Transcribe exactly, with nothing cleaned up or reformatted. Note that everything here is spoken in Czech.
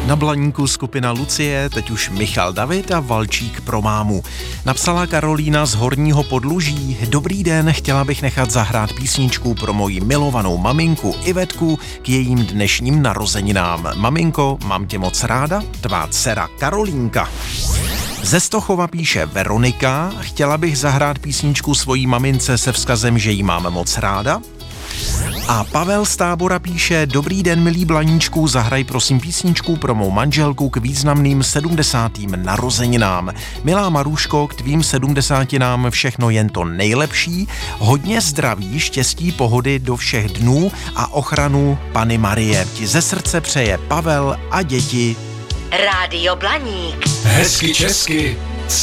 Na Blaníku skupina Lucie, teď už Michal David a Valčík pro mámu. Napsala Karolína z Horního Podluží. Dobrý den, chtěla bych nechat zahrát písničku pro moji milovanou maminku Ivetku k jejím dnešním narozeninám. Maminko, mám tě moc ráda, tvá dcera Karolínka. Ze Stochova píše Veronika, chtěla bych zahrát písničku svojí mamince se vzkazem, že jí mám moc ráda. A Pavel z Tábora píše, dobrý den, milý Blaníčku, zahraj prosím písničku pro mou manželku k významným sedmdesátým narozeninám. Milá Maruško, k tvým sedmdesátinám všechno jen to nejlepší, hodně zdraví, štěstí, pohody do všech dnů a ochranu Panny Marie. Ti ze srdce přeje Pavel a děti. Rádio Blaník. Hezky česky.